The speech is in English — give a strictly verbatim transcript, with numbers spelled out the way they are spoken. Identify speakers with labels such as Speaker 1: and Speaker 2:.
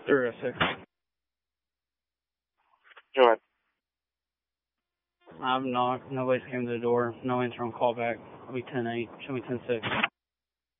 Speaker 1: Zero six.
Speaker 2: Go ahead.
Speaker 1: I've knocked. Nobody's came to the door. No answer on callback. I'll be ten eight. Show me ten six.